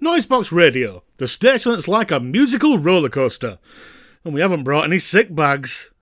Noisebox Radio, the station that's like a musical roller coaster. And we haven't brought any sick bags.